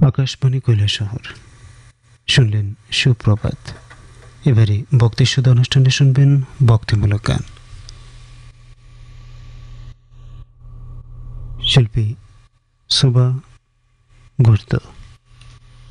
আকাশবাণী কৈলাসহর শুনলেন সুপ্রভাত। এবারে ভক্তিসুধা অনুষ্ঠানে শুনবেন ভক্তিমূলক গান। শিল্পী সুবা গুর্ত।